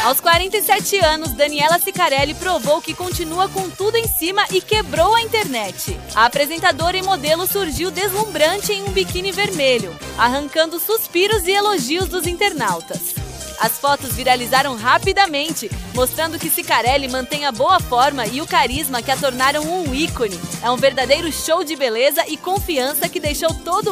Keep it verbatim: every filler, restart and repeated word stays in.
Aos quarenta e sete anos, Daniela Cicarelli provou que continua com tudo em cima e quebrou a internet. A apresentadora e modelo surgiu deslumbrante em um biquíni vermelho, arrancando suspiros e elogios dos internautas. As fotos viralizaram rapidamente, mostrando que Cicarelli mantém a boa forma e o carisma que a tornaram um ícone. É um verdadeiro show de beleza e confiança que deixou todo